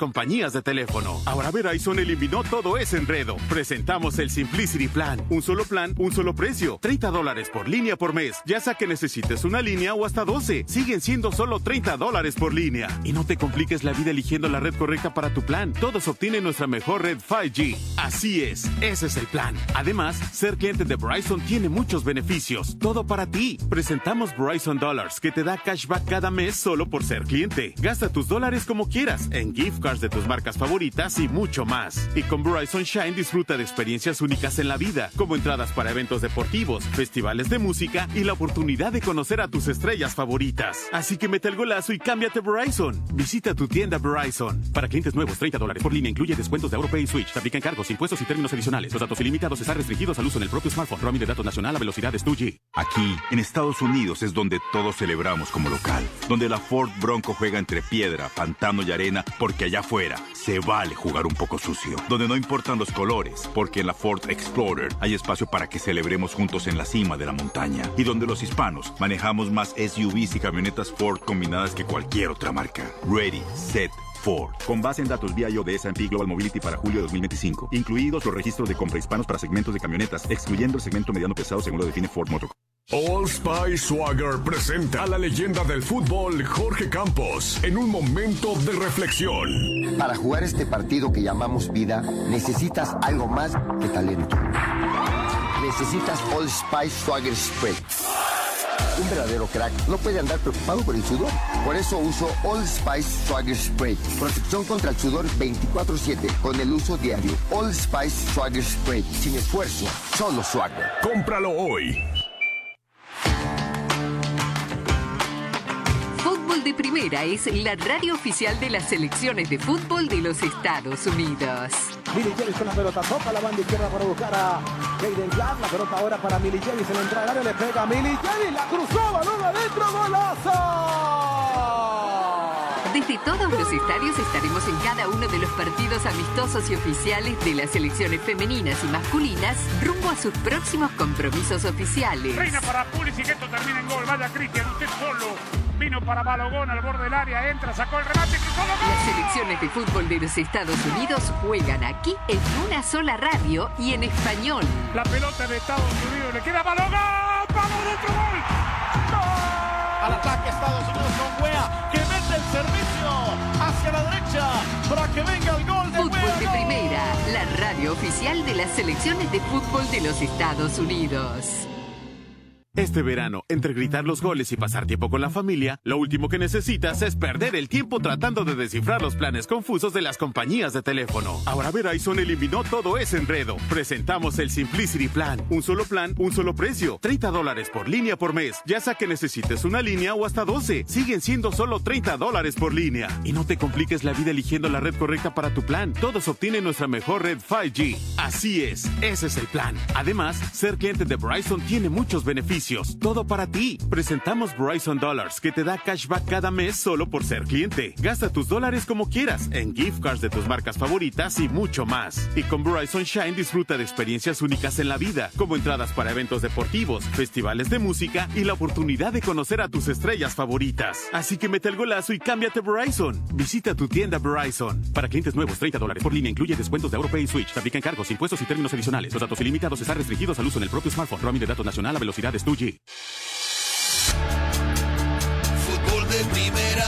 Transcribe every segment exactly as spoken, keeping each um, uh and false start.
compañías de teléfono. Ahora Verizon eliminó todo ese enredo. Presentamos el Simplicity Plan. Un solo plan, un solo precio. treinta dólares por línea por mes. Ya sea que necesites una línea o hasta doce. Siguen siendo solo treinta dólares por línea. Y no te compliques la vida eligiendo la red correcta para tu plan. Todos obtienen nuestra mejor red cinco G. Así es, ese es el plan. Además, ser cliente de Verizon tiene muchos beneficios. Todo para ti. Presentamos Verizon Dollars, que te da cashback cada mes solo por ser cliente. Gasta tus dólares como quieras, en gift cards de tus marcas favoritas y mucho más. Y con Verizon Shine disfruta de experiencias únicas en la vida, como entradas para eventos deportivos, festivales de música y la oportunidad de conocer a tus estrellas favoritas. Así que mete el golazo y cámbiate Verizon. Visita tu tienda Verizon. Para clientes nuevos, treinta dólares por línea incluye descuentos de AuroPay y Switch. Te aplican cargos, impuestos y términos adicionales. Los datos ilimitados están restringidos al uso en el propio smartphone. Roaming de datos nacional a velocidades dos G. Aquí, en Estados Unidos, es donde todos celebramos como local. Donde la Ford Bronco juega entre piedra, pantano y arena, porque allá afuera se vale jugar un poco sucio. Donde no importan los colores, porque en la Ford Explorer hay espacio para que celebremos juntos en la cima de la montaña. Y donde los hispanos manejamos más S U Vs y camionetas Ford combinadas que cualquier otra marca. Ready, set, Ford. Con base en datos B I O de S and P Global Mobility para julio de dos mil veinticinco. Incluidos los registros de compra hispanos para segmentos de camionetas, excluyendo el segmento mediano pesado según lo define Ford Motor. Old Spice Swagger presenta a la leyenda del fútbol Jorge Campos en un momento de reflexión. Para jugar este partido que llamamos vida, necesitas algo más que talento. Necesitas Old Spice Swagger Spray. Un verdadero crack no puede andar preocupado por el sudor. Por eso uso Old Spice Swagger Spray. Protección contra el sudor veinticuatro siete con el uso diario. Old Spice Swagger Spray. Sin esfuerzo, solo Swagger. Cómpralo hoy. Fútbol de Primera es la radio oficial de las selecciones de fútbol de los Estados Unidos. Milicevic con la pelota, toca la banda izquierda para buscar a Jaden Jack, la pelota ahora para Milicevic, se le entra al área, le pega a Milicevic, la cruzó, balón adentro, golazo. Desde todos los estadios estaremos en cada uno de los partidos amistosos y oficiales de las selecciones femeninas y masculinas rumbo a sus próximos compromisos oficiales. Reina para Pulisic, esto termina en gol, vaya Cristian, usted solo. Vino para Balogón al borde del área, entra, sacó el remate, cruzó los goles. Las selecciones de fútbol de los Estados Unidos juegan aquí en una sola radio y en español. La pelota de Estados Unidos, le queda Balogón, ¡vamos, otro gol! ¡Gol! Al ataque Estados Unidos con Wea, que mete el servicio hacia la derecha para que venga el gol de Fútbol Wea, de ¡gol! Primera, la radio oficial de las selecciones de fútbol de los Estados Unidos. Este verano, entre gritar los goles y pasar tiempo con la familia, lo último que necesitas es perder el tiempo tratando de descifrar los planes confusos de las compañías de teléfono. Ahora Verizon eliminó todo ese enredo. Presentamos el Simplicity Plan. Un solo plan, un solo precio. treinta dólares por línea por mes. Ya sea que necesites una línea o hasta doce. Siguen siendo solo treinta dólares por línea. Y no te compliques la vida eligiendo la red correcta para tu plan. Todos obtienen nuestra mejor red cinco G. Así es, ese es el plan. Además, ser cliente de Verizon tiene muchos beneficios. Todo para ti. Presentamos Verizon Dollars, que te da cashback cada mes solo por ser cliente. Gasta tus dólares como quieras, en gift cards de tus marcas favoritas y mucho más. Y con Verizon Shine disfruta de experiencias únicas en la vida, como entradas para eventos deportivos, festivales de música y la oportunidad de conocer a tus estrellas favoritas. Así que mete el golazo y cámbiate Verizon. Visita tu tienda Verizon. Para clientes nuevos, treinta dólares por línea incluye descuentos de AuroPay y Switch. Te aplican cargos, impuestos y términos adicionales. Los datos ilimitados están restringidos al uso en el propio smartphone. Roaming de datos nacional a velocidades dos G. Fútbol de Primera.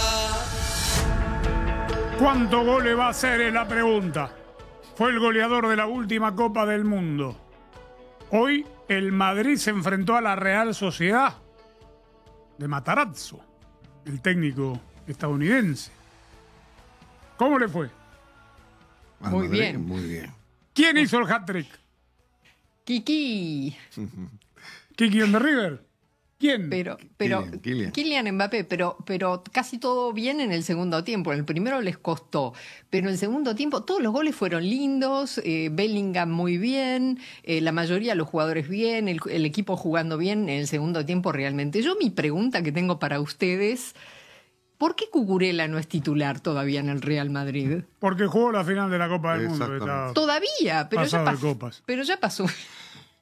¿Cuántos goles va a hacer? Es la pregunta. Fue el goleador de la última Copa del Mundo. Hoy el Madrid se enfrentó a la Real Sociedad de Matarazzo, el técnico estadounidense. ¿Cómo le fue? Muy Madrid, bien. Muy bien. ¿Quién hizo el hat-trick? Kiki. ¿Kiki on the River? ¿Quién? Pero, pero Kylian, Kylian. Kylian Mbappé, pero, pero casi todo bien en el segundo tiempo. En el primero les costó, pero en el segundo tiempo todos los goles fueron lindos, eh, Bellingham muy bien, eh, la mayoría de los jugadores bien, el, el equipo jugando bien en el segundo tiempo realmente. Yo mi pregunta que tengo para ustedes, ¿por qué Cucurella no es titular todavía en el Real Madrid? Porque jugó la final de la Copa del Mundo. Estaba Todavía, pero ya, pasado de pasó, copas. pero ya pasó.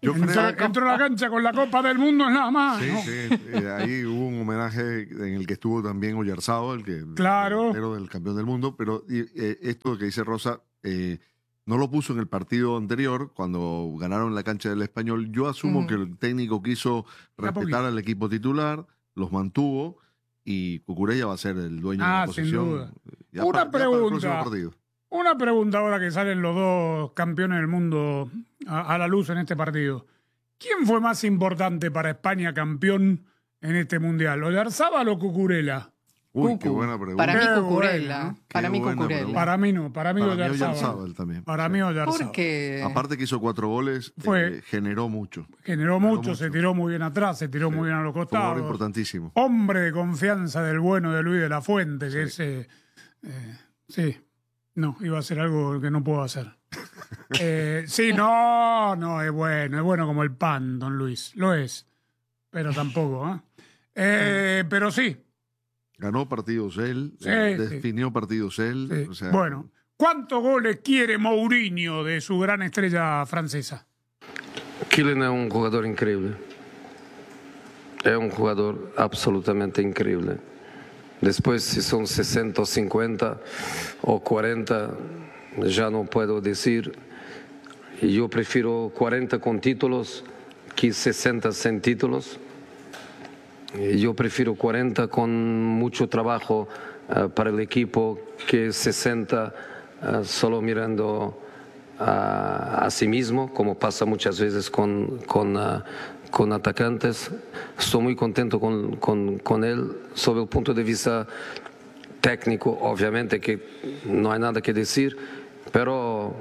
Yo entró, creo... entró a la cancha con la Copa del Mundo en la mano. Sí, sí. Eh, ahí hubo un homenaje en el que estuvo también Oyarzabal, el que claro. el del campeón del mundo. Pero eh, esto que dice Rosa, eh, no lo puso en el partido anterior, cuando ganaron la cancha del Español. Yo asumo uh-huh. que el técnico quiso respetar al equipo titular, los mantuvo, y Cucurella va a ser el dueño ah, de la posición. Sin duda. Ya una para, pregunta. Una pregunta ahora que salen los dos campeones del mundo a, a la luz en este partido. ¿Quién fue más importante para España campeón en este mundial? ¿Oyarzabal o Cucurella? Uy, Cucu. qué buena pregunta. Para mí Qué Cucurella. Bueno, ¿no? Para mí Cucurella. Pregunta. Para mí no, para mí para Oyarzabal. también. Para mí Oyarzabal. Porque aparte que hizo cuatro goles, fue, eh, generó mucho. Generó, generó mucho, mucho, se tiró muy bien atrás, se tiró sí, muy bien a los costados. Fue importantísimo. Hombre de confianza del bueno de Luis de la Fuente, que sí. es... Eh, eh, sí, no, iba a hacer algo que no puedo hacer. eh, sí, no, no, es bueno, es bueno como el pan, don Luis, lo es, pero tampoco, ¿eh? eh pero sí. Ganó partidos él, sí, eh, definió sí. partidos él. Sí. O sea, bueno, ¿cuántos goles quiere Mourinho de su gran estrella francesa? Kylian es un jugador increíble. Es un jugador absolutamente increíble. Después, si son sesenta, cincuenta o cuarenta, ya no puedo decir. Yo prefiero cuarenta con títulos que sesenta sin títulos. Yo prefiero cuarenta con mucho trabajo uh, para el equipo que sesenta uh, solo mirando a, a sí mismo, como pasa muchas veces con, con, uh, con atacantes. Estoy muy contento con, con, con él. Sobre el punto de vista técnico, obviamente que no hay nada que decir, pero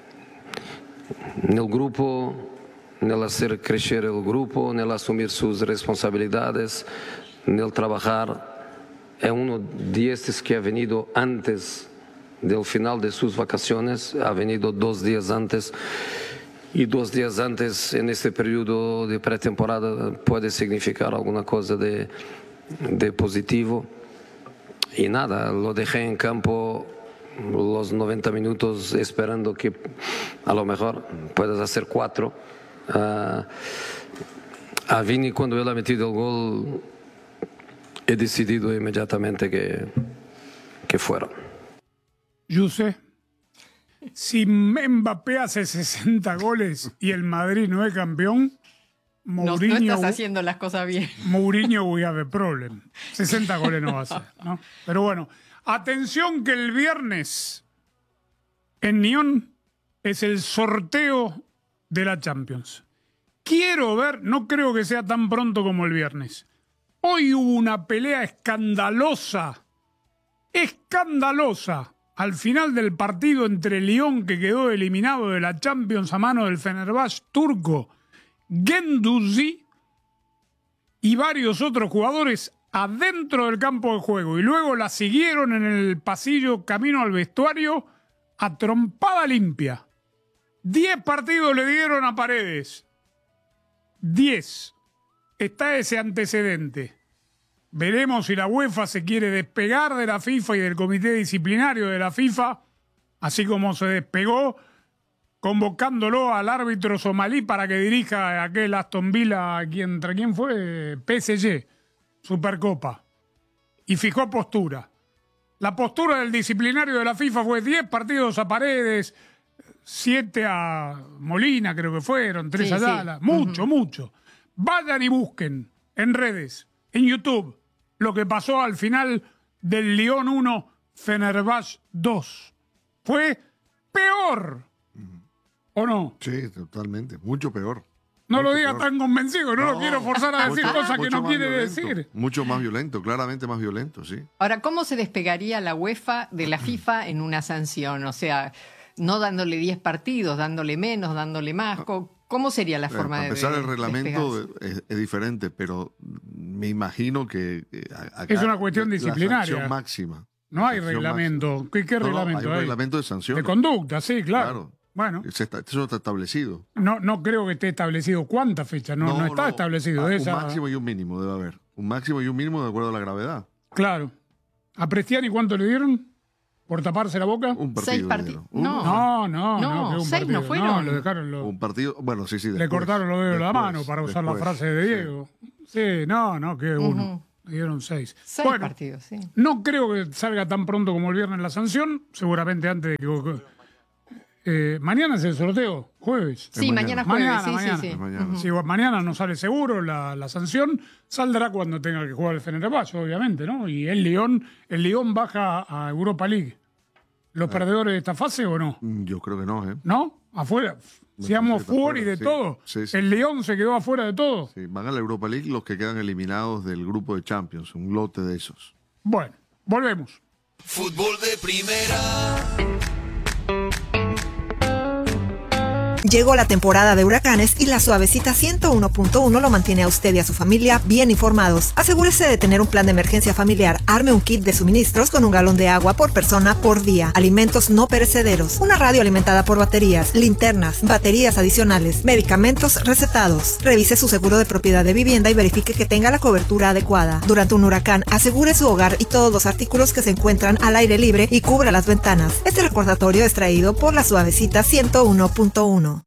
en el grupo... en el hacer crecer el grupo, en el asumir sus responsabilidades, en el trabajar. Es uno de estos que ha venido antes del final de sus vacaciones, ha venido dos días antes, y dos días antes en este periodo de pretemporada puede significar alguna cosa de, de positivo. Y nada, lo dejé en campo los noventa minutos esperando que a lo mejor puedas hacer cuatro. Uh, a Vini, cuando él ha metido el gol, he decidido inmediatamente que, que fuera. Yuse, si Mbappé hace sesenta goles y el Madrid no es campeón, Mourinho, no, no estás haciendo las cosas bien. Mourinho will have a problem. sesenta goles no va a hacer, ¿no? Pero bueno, atención que el viernes en Nyon es el sorteo de la Champions. Quiero ver, no creo que sea tan pronto como el viernes. Hoy hubo una pelea escandalosa, escandalosa, al final del partido entre Lyon, que quedó eliminado de la Champions a mano del Fenerbahce turco, Guendouzi, y varios otros jugadores adentro del campo de juego. Y luego la siguieron en el pasillo camino al vestuario a trompada limpia. Diez partidos le dieron a Paredes. Diez. Está ese antecedente. Veremos si la UEFA se quiere despegar de la FIFA y del comité disciplinario de la FIFA, así como se despegó convocándolo al árbitro somalí para que dirija aquel Aston Villa, ¿quién, ¿quién fue? P S G, Supercopa. Y fijó postura. La postura del disciplinario de la FIFA fue diez partidos a Paredes, siete a Molina, creo que fueron, tres sí, a Ayala. Sí. Mucho, uh-huh. mucho. Vayan y busquen en redes, en YouTube, lo que pasó al final del Lyon uno, Fenerbahce dos. Fue peor. Uh-huh. ¿O no? Sí, totalmente. Mucho peor. No mucho lo diga peor. tan convencido, no, no lo quiero forzar a decir mucho, cosas que no quiere violento, decir. Mucho más violento, claramente más violento, sí. Ahora, ¿cómo se despegaría la UEFA de la FIFA en una sanción? O sea, no dándole diez partidos, dándole menos, dándole más. ¿Cómo sería la forma de despegarse? A pesar de, del reglamento es, es diferente, pero me imagino que acá es una cuestión disciplinaria. La sanción máxima. No hay reglamento. Máxima. ¿Qué, qué no, reglamento hay? Un hay? reglamento de sanciones. De conducta, sí, claro. claro. Bueno. Eso está, eso está establecido. No, no creo que esté establecido cuántas fechas. No, no, no está no. establecido. Ah, esa... Un máximo y un mínimo debe haber. Un máximo y un mínimo de acuerdo a la gravedad. Claro. ¿A Prestiani cuánto le dieron? ¿Por taparse la boca? Un partido. Seis partidos. No, no, no. No, no, un seis partido. no fueron. No, lo dejaron. Lo... Un partido, bueno, sí, sí. Después, Le cortaron los dedos de la después, mano para usar después, la frase de Diego. Sí, sí no, no, que uno. Uh-huh. Le dieron seis. Seis bueno, partidos, sí. No creo que salga tan pronto como el viernes la sanción. Seguramente antes de que... Eh, mañana es el sorteo, jueves. Sí, mañana, mañana jueves, mañana, sí, mañana. sí, sí. Mañana. Uh-huh. Si mañana no sale seguro la, la sanción, saldrá cuando tenga que jugar el Fenerbahce, obviamente, ¿no? Y el Lyon, el Lyon baja a Europa League. ¿Los ah. perdedores de esta fase o no? Yo creo que no, ¿eh? ¿No? Afuera. Seamos fútbol y de sí, todo. Sí, sí. El Lyon se quedó afuera de todo. Sí, van a la Europa League los que quedan eliminados del grupo de Champions, un lote de esos. Bueno, volvemos. Fútbol de primera. Llegó la temporada de huracanes y la Suavecita ciento uno punto uno lo mantiene a usted y a su familia bien informados. Asegúrese de tener un plan de emergencia familiar. Arme un kit de suministros con un galón de agua por persona por día. Alimentos no perecederos. Una radio alimentada por baterías, linternas, baterías adicionales, medicamentos recetados. Revise su seguro de propiedad de vivienda y verifique que tenga la cobertura adecuada. Durante un huracán, asegure su hogar y todos los artículos que se encuentran al aire libre y cubra las ventanas. Este recordatorio es traído por la Suavecita ciento uno punto uno.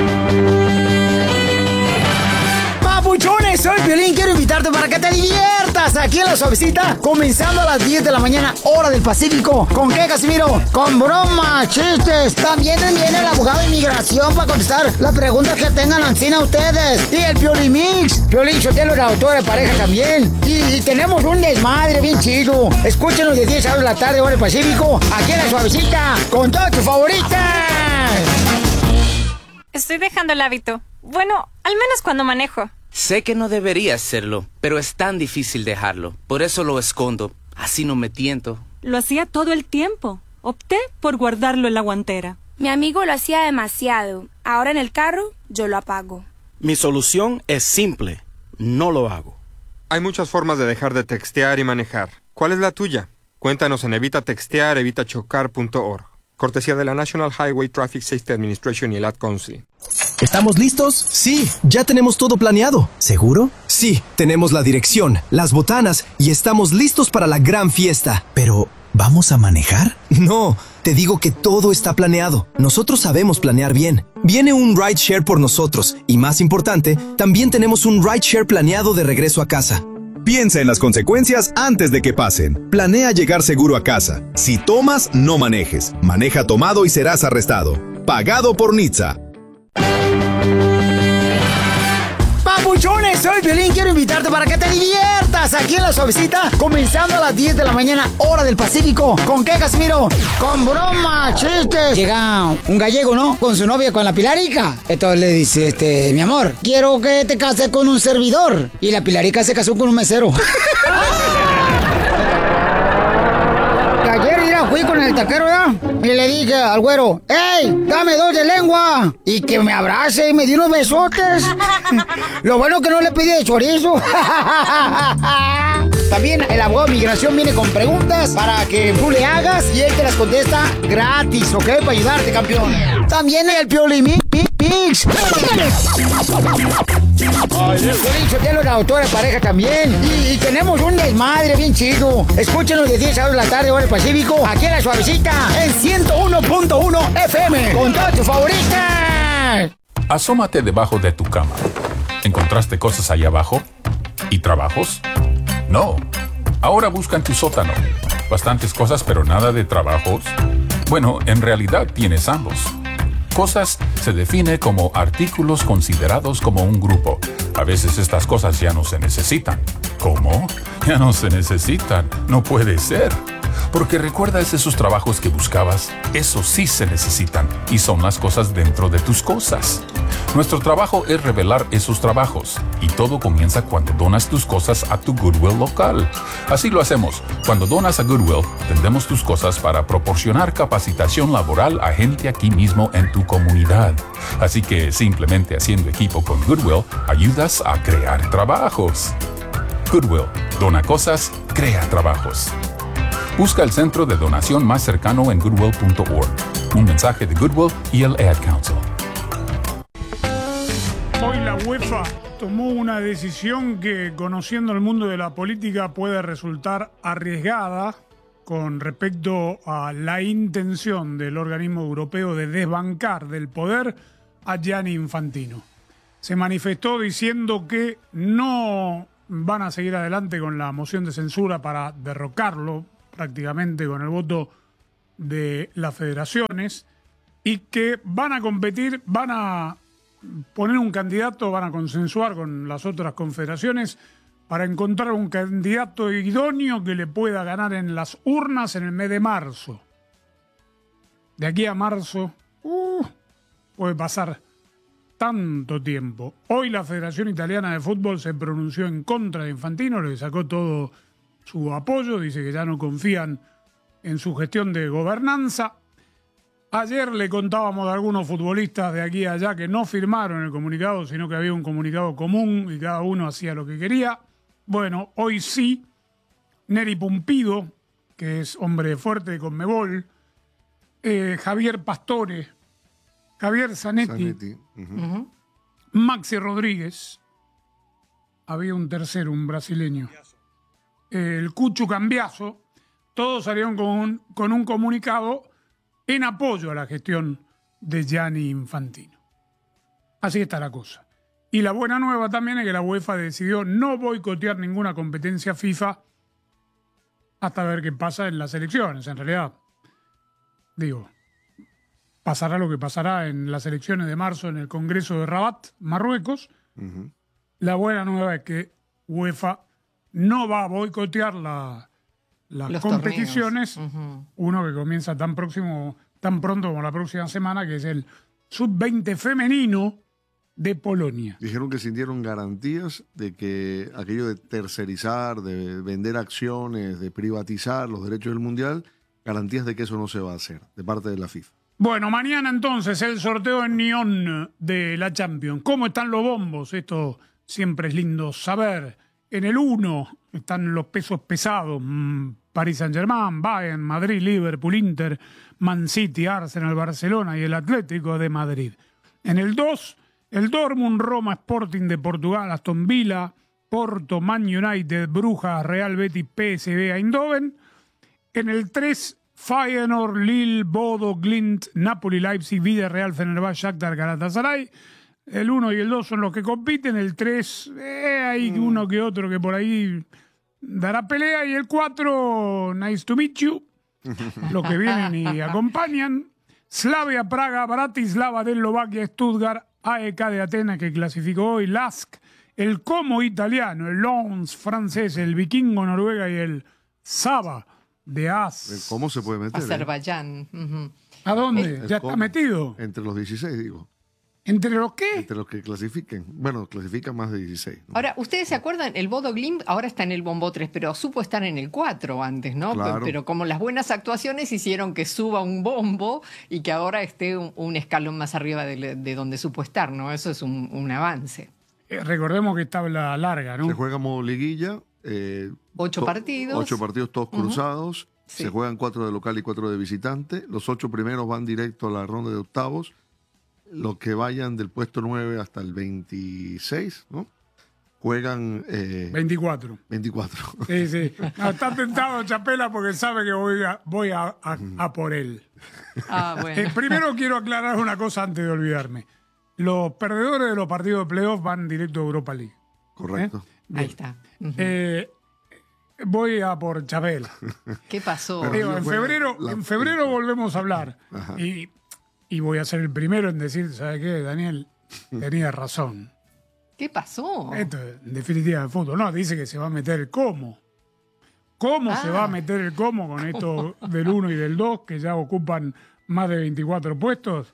Papuchones, soy Piolín, quiero invitarte para que te diviertas aquí en La Suavecita, comenzando a las diez de la mañana, hora del Pacífico. ¿Con qué, Casimiro? Con bromas, chistes. También viene el abogado de inmigración para contestar las preguntas que tengan ancina ustedes. Y el Piolín Mix, Piolín Sotelo, el autor de pareja también. Y, y tenemos un desmadre bien chido. Escúchenos de diez a dos de la tarde, hora del Pacífico, aquí en La Suavecita, con todas tus favoritas. Estoy dejando el hábito. Bueno, al menos cuando manejo. Sé que no debería hacerlo, pero es tan difícil dejarlo. Por eso lo escondo. Así no me tiento. Lo hacía todo el tiempo. Opté por guardarlo en la guantera. Mi amigo lo hacía demasiado. Ahora en el carro, yo lo apago. Mi solución es simple. No lo hago. Hay muchas formas de dejar de textear y manejar. ¿Cuál es la tuya? Cuéntanos en evita textear evita chocar punto org. Cortesía de la National Highway Traffic Safety Administration y el Ad Council. ¿Estamos listos? Sí, ya tenemos todo planeado. ¿Seguro? Sí, tenemos la dirección, las botanas y estamos listos para la gran fiesta. Pero, ¿vamos a manejar? No, te digo que todo está planeado. Nosotros sabemos planear bien. Viene un rideshare por nosotros y, más importante, también tenemos un rideshare planeado de regreso a casa. Piensa en las consecuencias antes de que pasen. Planea llegar seguro a casa. Si tomas, no manejes. Maneja tomado y serás arrestado. Pagado por N H T S A. Papuchones, soy Piolín, quiero invitarte para que te diviertas aquí en La Suavecita, comenzando a las diez de la mañana, hora del Pacífico. ¿Con qué, Casimiro? Con bromas, chistes. Llega un gallego, ¿no? Con su novia, con la Pilarica. Entonces le dice, este, mi amor, quiero que te cases con un servidor. Y la Pilarica se casó con un mesero. Ayer ya fui con el taquero, ¿ya? Y le dije al güero, ¡ey, dame dos de lengua! Y que me abrace y me dio unos besotes. Lo bueno que no le pedí de chorizo. También el abogado de migración viene con preguntas para que tú le hagas y él te las contesta gratis, ¿ok? Para ayudarte, campeón. También el Piolín Mix. Piolín Sotelo, el autor de pareja también. Y, y tenemos un desmadre bien chido. Escúchenos de diez a dos de la tarde, hora del Pacífico, aquí en La Suavecita, en ciento uno punto uno F M, con todas tus favoritas. Asómate debajo de tu cama. ¿Encontraste cosas ahí abajo? ¿Y trabajos? No. Ahora busca en tu sótano. Bastantes cosas, pero nada de trabajos. Bueno, en realidad tienes ambos. Cosas se define como artículos considerados como un grupo. A veces estas cosas ya no se necesitan. ¿Cómo? Ya no se necesitan. No puede ser. Porque ¿recuerdas esos trabajos que buscabas? Esos sí se necesitan y son las cosas dentro de tus cosas. Nuestro trabajo es revelar esos trabajos y todo comienza cuando donas tus cosas a tu Goodwill local. Así lo hacemos. Cuando donas a Goodwill, vendemos tus cosas para proporcionar capacitación laboral a gente aquí mismo en tu comunidad. Así que simplemente haciendo equipo con Goodwill, ayudas a crear trabajos. Goodwill. Dona cosas, crea trabajos. Busca el centro de donación más cercano en goodwill punto org. Un mensaje de Goodwill y el Ad Council. Hoy la UEFA tomó una decisión que, conociendo el mundo de la política, puede resultar arriesgada con respecto a la intención del organismo europeo de desbancar del poder a Gianni Infantino. Se manifestó diciendo que no van a seguir adelante con la moción de censura para derrocarlo prácticamente con el voto de las federaciones y que van a competir, van a poner un candidato, van a consensuar con las otras confederaciones para encontrar un candidato idóneo que le pueda ganar en las urnas en el mes de marzo. De aquí a marzo, uh, puede pasar tanto tiempo. Hoy la Federación Italiana de Fútbol se pronunció en contra de Infantino, le sacó todo su apoyo, dice que ya no confían en su gestión de gobernanza. Ayer le contábamos de algunos futbolistas de aquí a allá que no firmaron el comunicado, sino que había un comunicado común y cada uno hacía lo que quería. Bueno, hoy sí, Neri Pumpido, que es hombre fuerte de Conmebol, eh, Javier Pastore, Javier Zanetti, Zanetti. Uh-huh. Uh-huh. Maxi Rodríguez, había un tercero, un brasileño, eh, el Cucho Cambiaso, todos salieron con un, con un comunicado en apoyo a la gestión de Gianni Infantino. Así está la cosa. Y la buena nueva también es que la UEFA decidió no boicotear ninguna competencia FIFA hasta ver qué pasa en las elecciones. En realidad, digo, pasará lo que pasará en las elecciones de marzo en el Congreso de Rabat, Marruecos. Uh-huh. La buena nueva es que UEFA no va a boicotear la, las Los competiciones. Uh-huh. Uno que comienza tan próximo, tan pronto como la próxima semana, que es el sub veinte femenino de Polonia. Dijeron que sintieron garantías de que aquello de tercerizar, de vender acciones, de privatizar los derechos del Mundial, garantías de que eso no se va a hacer de parte de la FIFA. Bueno, mañana entonces el sorteo en Nyon de la Champions. ¿Cómo están los bombos? Esto siempre es lindo saber. En el uno están los pesos pesados. Paris Saint-Germain, Bayern, Madrid, Liverpool, Inter, Man City, Arsenal, Barcelona y el Atlético de Madrid. En el dos, el Dortmund, Roma, Sporting de Portugal, Aston Villa, Porto, Man United, Brujas, Real Betis, P S V, Eindhoven. En el tres, Feyenoord, Lille, Bodo, Glint, Napoli, Leipzig, Villarreal, Fenerbahce, Shakhtar, Galatasaray. El uno y el dos son los que compiten. El tres, eh, hay mm. uno que otro que por ahí dará pelea. Y el cuatro, nice to meet you. Los que vienen y acompañan. Slavia, Praga, Bratislava de Eslovaquia, Stuttgart, A E K de Atenas, que clasificó hoy, Lask, el Como italiano, el Lens francés, el Vikingo Noruega y el Saba de Az. ¿Cómo se puede meter? Azerbaiyán. Eh? Uh-huh. ¿A dónde? El ¿Ya cómo, está metido? Entre los dieciséis, digo. ¿Entre los qué? Entre los que clasifiquen. Bueno, clasifican más de dieciséis, ¿no? Ahora, ¿ustedes se acuerdan? El Bodo Glimt ahora está en el bombo tres, pero supo estar en el cuatro antes, ¿no? Claro. Pero como las buenas actuaciones hicieron que suba un bombo y que ahora esté un, un escalón más arriba de, de donde supo estar, ¿no? Eso es un, un avance. Eh, recordemos que está la larga, ¿no? Se juega modo liguilla. Eh, ocho to- partidos. Ocho partidos todos uh-huh. cruzados. Sí. Se juegan cuatro de local y cuatro de visitante. Los ocho primeros van directo a la ronda de octavos. Los que vayan del puesto nueve hasta el veintiséis, ¿no? Juegan... Eh, veinticuatro. veinticuatro. Sí, sí. No, está tentado Chapela porque sabe que voy a, voy a, a, a por él. Ah, bueno. Eh, primero quiero aclarar una cosa antes de olvidarme. Los perdedores de los partidos de playoff van directo a Europa League. Correcto. ¿Eh? Ahí está. Uh-huh. Eh, voy a por Chapela. ¿Qué pasó? Digo, en febrero, la... en febrero volvemos a hablar. Ajá. Y... Y voy a ser el primero en decir, ¿sabe qué, Daniel? Tenía razón. ¿Qué pasó? Esto es en definitiva de fútbol. No, dice que se va a meter el cómo. ¿Cómo ah. se va a meter el cómo con esto del uno y del dos, que ya ocupan más de veinticuatro puestos?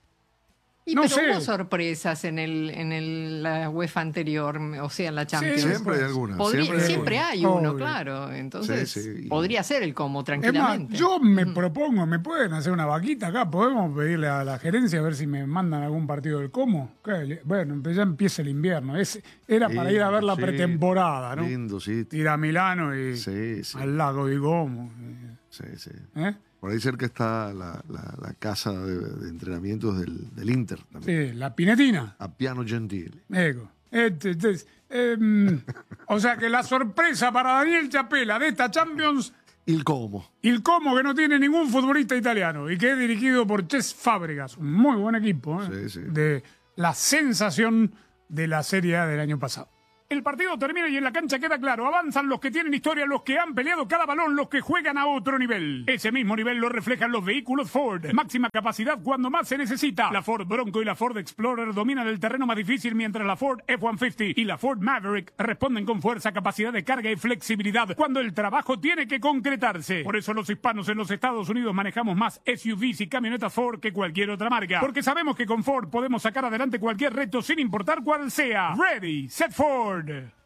Y no pero sé. Hubo sorpresas en el en el, la UEFA anterior, o sea, en la Champions. Sí, siempre hay alguna. Podría, siempre, siempre hay Obvio. uno, claro. Entonces, sí, sí. podría ser el como, Es tranquilamente. más, yo me mm. propongo, me pueden hacer una vaquita acá, podemos pedirle a la gerencia a ver si me mandan algún partido del cómo. Bueno, ya empieza el invierno. Es, era sí, para ir a ver la sí. pretemporada, ¿no? Lindo, sí. Ir a Milano y sí, sí. al lago de Como. Sí, sí. ¿Eh? Por ahí cerca está la, la, la casa de, de entrenamientos del, del Inter también. Sí, la Pinetina. A Piano Gentile. Ego. Este, este, eh, o sea que la sorpresa para Daniel Chapela de esta Champions Il Como. Il Como, que no tiene ningún futbolista italiano y que es dirigido por Cesc Fábregas, un muy buen equipo, ¿eh? Sí, sí. De la sensación de la Serie A del año pasado. El partido termina y en la cancha queda claro. Avanzan los que tienen historia, los que han peleado cada balón, los que juegan a otro nivel. Ese mismo nivel lo reflejan los vehículos Ford. Máxima capacidad cuando más se necesita. La Ford Bronco y la Ford Explorer dominan el terreno más difícil, mientras la Ford F ciento cincuenta y la Ford Maverick responden con fuerza, capacidad de carga y flexibilidad cuando el trabajo tiene que concretarse. Por eso los hispanos en los Estados Unidos manejamos más S U Vs y camionetas Ford que cualquier otra marca. Porque sabemos que con Ford podemos sacar adelante cualquier reto sin importar cuál sea. Ready, set Ford.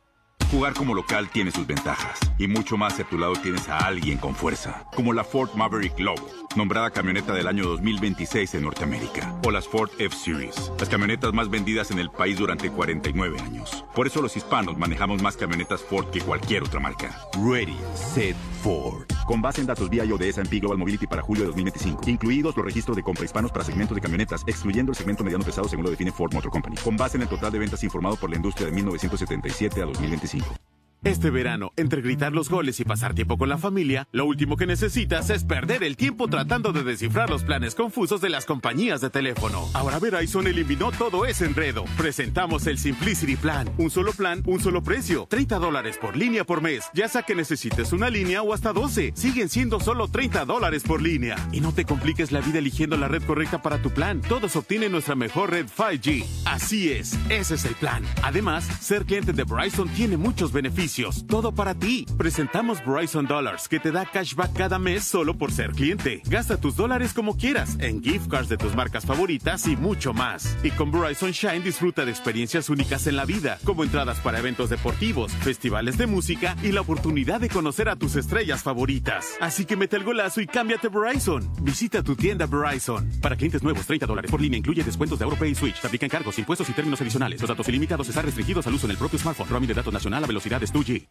Jugar como local tiene sus ventajas, y mucho más si a tu lado tienes a alguien con fuerza, como la Ford Maverick Lobo, nombrada camioneta del año dos mil veintiséis en Norteamérica, o las Ford F-Series, las camionetas más vendidas en el país durante cuarenta y nueve años. Por eso los hispanos manejamos más camionetas Ford que cualquier otra marca. Ready, set, Ford. Con base en datos V I O de S and P Global Mobility para julio de dos mil veinticinco, incluidos los registros de compra hispanos para segmentos de camionetas, excluyendo el segmento mediano pesado según lo define Ford Motor Company, con base en el total de ventas informado por la industria de mil novecientos setenta y siete a dos mil veinticinco. Este verano, entre gritar los goles y pasar tiempo con la familia, lo último que necesitas es perder el tiempo tratando de descifrar los planes confusos de las compañías de teléfono. Ahora Verizon eliminó todo ese enredo. Presentamos el Simplicity Plan. Un solo plan, un solo precio. treinta dólares por línea por mes. Ya sea que necesites una línea o hasta doce. Siguen siendo solo treinta dólares por línea. Y no te compliques la vida eligiendo la red correcta para tu plan. Todos obtienen nuestra mejor red cinco G. Así es, ese es el plan. Además, ser cliente de Verizon tiene muchos beneficios. Todo para ti. Presentamos Verizon Dollars, que te da cashback cada mes solo por ser cliente. Gasta tus dólares como quieras, en gift cards de tus marcas favoritas y mucho más. Y con Verizon Shine disfruta de experiencias únicas en la vida, como entradas para eventos deportivos, festivales de música y la oportunidad de conocer a tus estrellas favoritas. Así que mete el golazo y cámbiate a Verizon. Visita tu tienda Verizon. Para clientes nuevos, treinta dólares por línea incluye descuentos de AuroPay y Switch. Se aplican cargos, impuestos y términos adicionales. Los datos ilimitados están restringidos al uso en el propio smartphone. Roaming de datos nacional a velocidades dos G.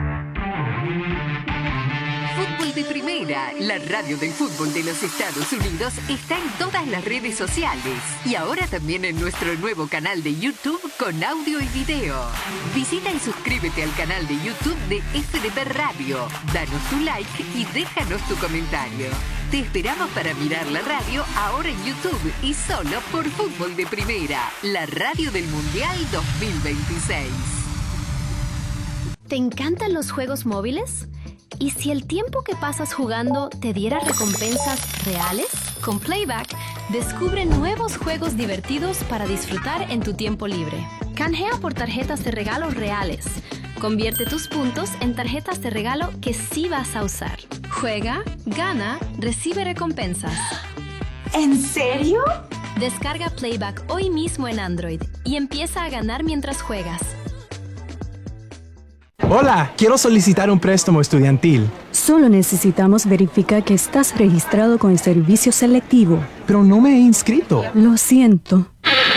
Fútbol de Primera, la radio del fútbol de los Estados Unidos, está en todas las redes sociales y ahora también en nuestro nuevo canal de YouTube con audio y video. Visita y suscríbete al canal de YouTube de F D P Radio, danos tu like y déjanos tu comentario. Te esperamos para mirar la radio ahora en YouTube y solo por Fútbol de Primera, la radio del Mundial dos mil veintiséis. ¿Te encantan los juegos móviles? ¿Y si el tiempo que pasas jugando te diera recompensas reales? Con Playback, descubre nuevos juegos divertidos para disfrutar en tu tiempo libre. Canjea por tarjetas de regalo reales. Convierte tus puntos en tarjetas de regalo que sí vas a usar. Juega, gana, recibe recompensas. ¿En serio? Descarga Playback hoy mismo en Android y empieza a ganar mientras juegas. Hola, quiero solicitar un préstamo estudiantil. Solo necesitamos verificar que estás registrado con el servicio selectivo. Pero no me he inscrito. Lo siento.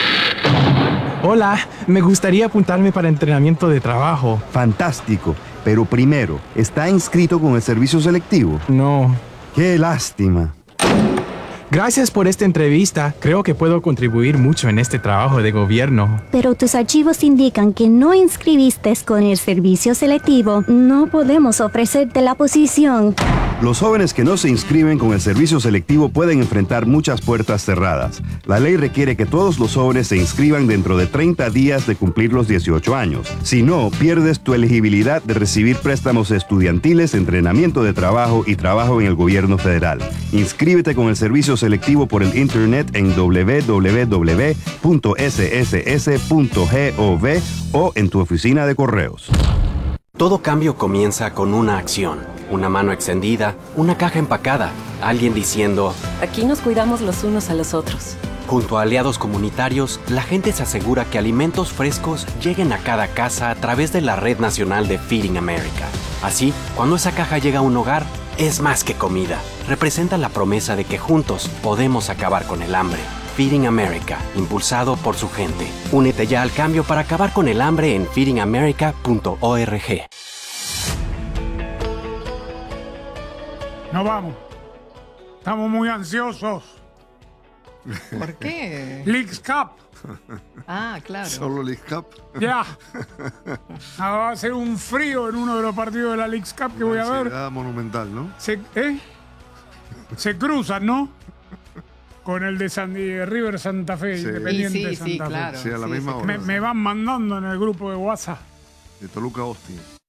Hola, me gustaría apuntarme para entrenamiento de trabajo. Fantástico, pero primero, ¿está inscrito con el servicio selectivo? No. ¡Qué lástima! Gracias por esta entrevista. Creo que puedo contribuir mucho en este trabajo de gobierno. Pero tus archivos indican que no inscribiste con el servicio selectivo. No podemos ofrecerte la posición. Los jóvenes que no se inscriben con el servicio selectivo pueden enfrentar muchas puertas cerradas. La ley requiere que todos los jóvenes se inscriban dentro de treinta días de cumplir los dieciocho años. Si no, pierdes tu elegibilidad de recibir préstamos estudiantiles, entrenamiento de trabajo y trabajo en el gobierno federal. Inscríbete con el servicio selectivo por el internet en doble u doble u doble u punto ese ese ese punto gov o en tu oficina de correos. Todo cambio comienza con una acción, una mano extendida, una caja empacada, alguien diciendo: aquí nos cuidamos los unos a los otros. Junto a aliados comunitarios, la gente se asegura que alimentos frescos lleguen a cada casa a través de la Red Nacional de Feeding America. Así, cuando esa caja llega a un hogar, es más que comida. Representa la promesa de que juntos podemos acabar con el hambre. Feeding America, impulsado por su gente. Únete ya al cambio para acabar con el hambre en feeding america punto org. Nos vamos. Estamos muy ansiosos. ¿Por qué? Leagues Cup. Ah, claro. Solo Leagues Cup. Ya. Ah, va a ser un frío en uno de los partidos de la Leagues Cup que voy a ver. Una monumental, ¿no? Se, ¿eh? Se cruzan, ¿no? Con el de, San, de River Santa Fe, Sí. Independiente Sí, sí, Santa sí, Fe. claro. Sí, a la Sí, misma sí. hora. Me, me van mandando en el grupo de WhatsApp. De Toluca a Austin.